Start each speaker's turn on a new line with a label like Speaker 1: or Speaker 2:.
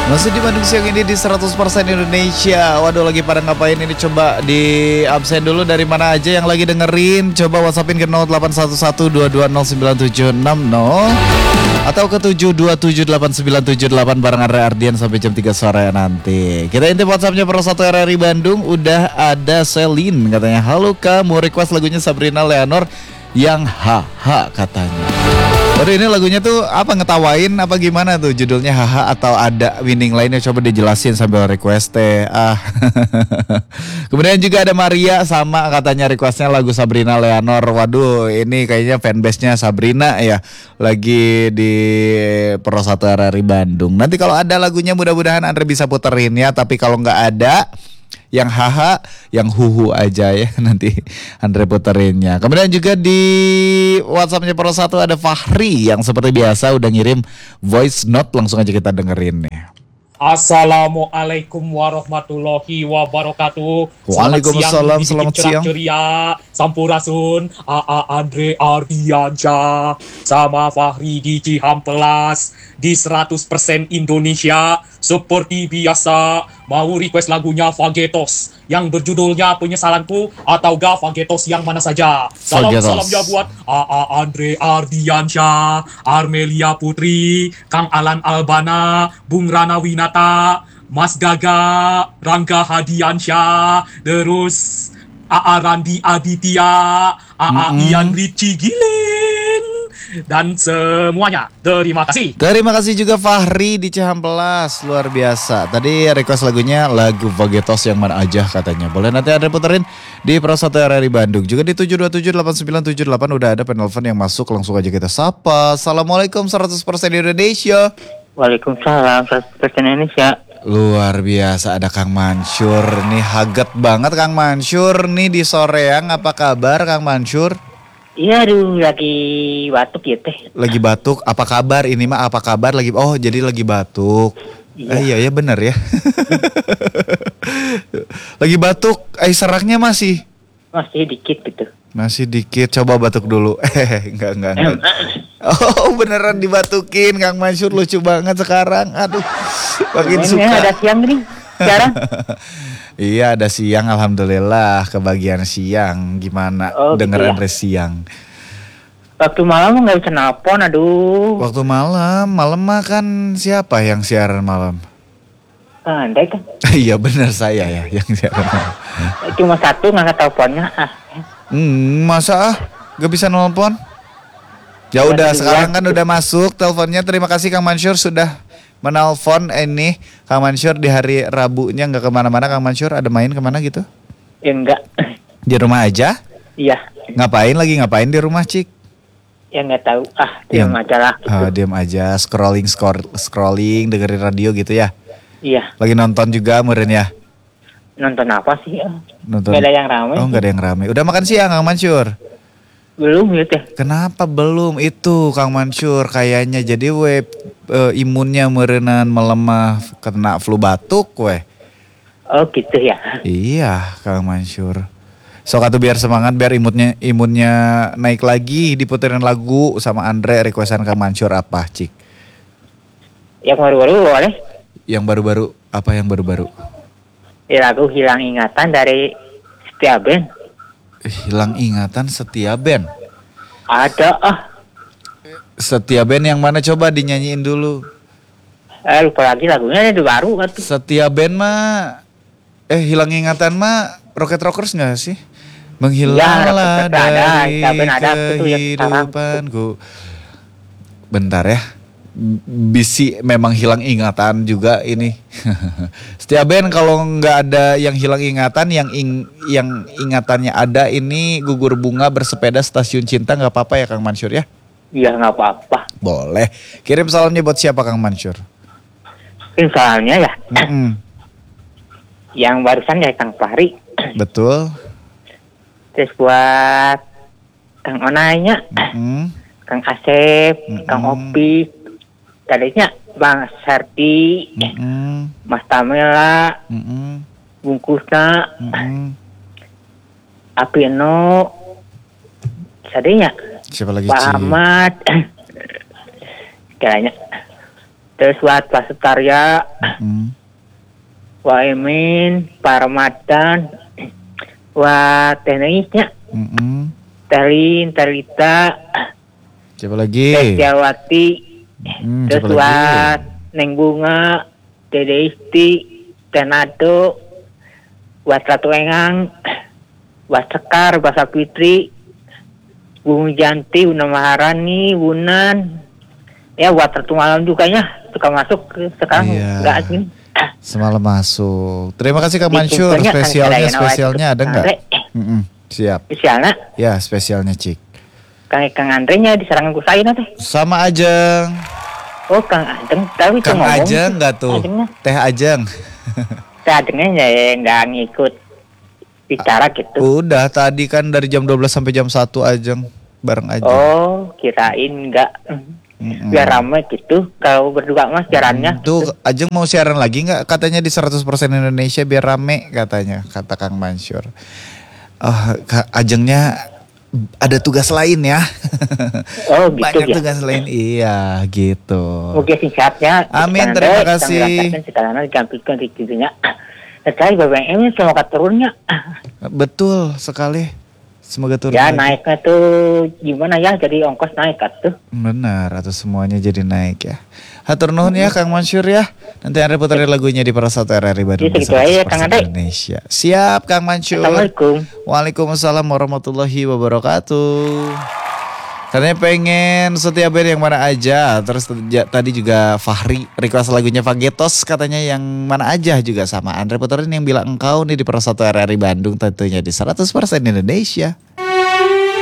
Speaker 1: Masih di Bandung siang ini di 100% Indonesia. Waduh, lagi pada ngapain ini? Coba di absen dulu dari mana aja yang lagi dengerin. Coba WhatsAppin ke 0811-220-970 atau ke 7278978 bareng Andre Ardian sampai jam 3 sore nanti. Kita intip WhatsAppnya Pro 1 RRI Bandung. Udah ada Selin katanya, halo Kak, mau request lagunya Sabrina Leonor yang haha katanya. Waduh, ini lagunya tuh apa, ngetawain apa gimana tuh, judulnya haha atau ada winning lainnya? Coba dijelasin sambil request teh. Kemudian juga ada Maria sama katanya requestnya lagu Sabrina Leonor. Waduh, ini kayaknya fanbase-nya Sabrina ya, lagi di Pro 1 RRI Bandung. Nanti kalau ada lagunya mudah-mudahan Andre bisa puterin ya. Tapi kalau nggak ada, yang haha, yang huhu aja ya, nanti Andre puterinnya. Kemudian juga di WhatsAppnya Pro 1 ada Fahri yang seperti biasa udah ngirim voice note, langsung aja kita dengerin nih.
Speaker 2: Assalamualaikum warahmatullahi wabarakatuh.
Speaker 1: Waalaikumsalam, selamat siang.
Speaker 2: Ceria, Sampurasun, Andre Ardiansyah sama Fahri di Cihampelas di 100% Indonesia. Seperti biasa, mau request lagunya Fagetos yang berjudulnya Penyesalanku atau Fagetos yang mana saja. Salam ya buat Andre Ardiansyah, Armelia Putri, Kang Alan Albana, Bung Rana Winata, Mas Gaga, Rangga Hadiansyah, terus Randi Aditya, Ian Ritchie Gilin, dan semuanya. Terima kasih.
Speaker 1: Terima kasih juga Fahri di Cihampelas, luar biasa. Tadi request lagunya lagu Fagetos yang mana aja katanya. Boleh nanti ada puterin di Pro 1 RRI Bandung. Juga di 7278978 udah ada penelpon yang masuk, langsung aja kita sapa. Assalamualaikum 100% Indonesia.
Speaker 3: Waalaikumsalam 100% Indonesia.
Speaker 1: Luar biasa, ada Kang Mansur. Nih haget banget Kang Mansur nih di soreang. Apa kabar Kang Mansur?
Speaker 3: Iya, aduh, lagi batuk ya teh.
Speaker 1: Lagi batuk, apa kabar? Ini mah apa kabar lagi? Oh, jadi lagi batuk.
Speaker 3: Iya.
Speaker 1: Iya benar ya. Lagi batuk, seraknya masih
Speaker 3: dikit gitu.
Speaker 1: Masih dikit, coba batuk dulu. Enggak. Oh, beneran dibatukin Kang Mansur, lucu banget sekarang. Aduh, makin suka.
Speaker 3: Ada siang nih sekarang.
Speaker 1: Iya, ada siang, alhamdulillah, kebagian siang. Gimana denger Andre siang?
Speaker 3: Waktu malam nggak bisa nelpon, aduh.
Speaker 1: Waktu malam mah kan siapa yang siaran malam?
Speaker 3: Andai kan.
Speaker 1: Iya benar, saya ya yang siaran malam.
Speaker 3: Cuma satu ngangkat teleponnya.
Speaker 1: Masa gak bisa nelpon? Ya udah, sekarang kan udah masuk teleponnya. Terima kasih Kang Mansur sudah menelpon ini. Kang Mansur di hari Rabunya nggak kemana-mana. Kang Mansur ada main kemana gitu?
Speaker 3: Ya enggak.
Speaker 1: Di rumah aja?
Speaker 3: Iya.
Speaker 1: Ngapain di rumah, Cik?
Speaker 3: Ya nggak tahu. Diam aja lah. Gitu.
Speaker 1: Diam aja, scrolling, dengerin radio gitu ya?
Speaker 3: Iya.
Speaker 1: Lagi nonton juga meureun ya?
Speaker 3: Nonton apa sih?
Speaker 1: Nonton.
Speaker 3: Gak ada yang ramai.
Speaker 1: Oh, nggak ada yang ramai. Udah makan siang Kang Mansur?
Speaker 3: Belum ya teh.
Speaker 1: Kenapa belum? Itu Kang Mansur kayaknya jadi imunnya meureunan melemah, kena flu batuk we.
Speaker 3: Oh gitu ya.
Speaker 1: Iya Kang Mansur. Sok atuh biar semangat, biar imunnya naik lagi, diputerin lagu sama Andre. Requestan Kang Mansur apa, Cik?
Speaker 3: Yang baru-baru boleh?
Speaker 1: Yang baru-baru, apa yang baru-baru?
Speaker 3: Ya, lagu Hilang Ingatan dari Setia Band.
Speaker 1: Hilang Ingatan Setia Band.
Speaker 3: Ada
Speaker 1: Setia Band yang mana, coba dinyanyiin dulu.
Speaker 3: Lupa lagi lagunya, itu baru kan.
Speaker 1: Setia Band mah Hilang Ingatan mah Rocket Rockers enggak sih? Menghilanglah dari kehidupanku. Bentar ya. Bisi memang hilang ingatan juga ini. Setia Band kalau nggak ada yang hilang ingatan, yang ingatannya ada, ini Gugur Bunga Bersepeda Stasiun Cinta, nggak apa-apa ya Kang Mansur ya?
Speaker 3: Iya, nggak apa-apa.
Speaker 1: Boleh. Kirim salamnya buat siapa Kang Mansur?
Speaker 3: Kirim salamnya ya. Yang barusan ya Kang Fahri.
Speaker 1: Betul.
Speaker 3: Terus buat Kang Onanya, Kang Asep, Kang Opi, tadinya Bang Sarti, Mas Tamela, Bungkusna, Apino, tadinya
Speaker 1: siapa lagi,
Speaker 3: Pak Ahmad, kayaknya Terus buat Pak Sutarya,
Speaker 1: Mm.
Speaker 3: Wak Emin, Pak Ramadan, buat teknisnya,
Speaker 1: Mm-mm.
Speaker 3: Telin, Telita,
Speaker 1: Siapa lagi?
Speaker 3: Setiawati, terus
Speaker 1: Siapa lagi?
Speaker 3: buat Neng Bunga, Dede Isti, Tenado, buat Ratu Engang, buat Sekar, Bahasa Fitri, Bumi Janti, Una Maharani, Wunan, ya buat Ratu Malam juga ya, suka masuk sekarang
Speaker 1: Iya.
Speaker 3: enggak sih.
Speaker 1: Semalam masuk. Terima kasih Kang
Speaker 3: Di
Speaker 1: Mansur.
Speaker 3: Timurnya kan
Speaker 1: Spesialnya
Speaker 3: ada
Speaker 1: ada nggak?
Speaker 3: Andre.
Speaker 1: Mm-mm. Siap.
Speaker 3: Spesialnya,
Speaker 1: Ya spesialnya Cik.
Speaker 3: Kang Andre-nya diserangan ku saya nanti.
Speaker 1: Sama Ajeng.
Speaker 3: Oh, Kang Ajeng, tapi
Speaker 1: Kang Ajeng nggak tuh?
Speaker 3: Ajengnya.
Speaker 1: Teh Ajeng.
Speaker 3: Ajengnya ya nggak ngikut bicara gitu.
Speaker 1: Udah tadi kan dari jam 12 sampai jam 1 Ajeng. Bareng Ajeng.
Speaker 3: Oh, kirain nggak.
Speaker 1: Mm-mm.
Speaker 3: Biar ramai gitu. Kalau berdua mas jalannya.
Speaker 1: Tuh Ajeng mau siaran lagi nggak? Katanya di 100% Indonesia biar rame katanya, kata Kang Mansur. Oh, Ajengnya ada tugas lain ya.
Speaker 3: Oh, gitu
Speaker 1: Banyak
Speaker 3: ya.
Speaker 1: tugas lain, iya gitu.
Speaker 3: Oke, singkatnya.
Speaker 1: Amin, terima kasih.
Speaker 3: Sekarang digampilkan di tidunya. Sekali BBM semoga turunnya.
Speaker 1: Betul sekali. Semoga turun
Speaker 3: Ya
Speaker 1: lagi.
Speaker 3: naiknya tuh gimana ya? Jadi ongkos naik tuh.
Speaker 1: Benar, atau semuanya jadi naik ya. Hatur nuhun ya Kang Mansur ya. Nanti Andre puterin lagunya di Persatu RRI Bandung.
Speaker 3: Jadi segitu aja ya,
Speaker 1: 100%
Speaker 3: Kang Andre.
Speaker 1: Indonesia. Siap Kang Mansur.
Speaker 3: Assalamualaikum.
Speaker 1: Waalaikumsalam warahmatullahi wabarakatuh. Katanya pengen setiap band yang mana aja. Terus tadi juga Fahri request lagunya Fagetos katanya yang mana aja juga sama. Andre puterin yang bilang engkau nih di Persatu RRI Bandung tentunya di 100% Indonesia.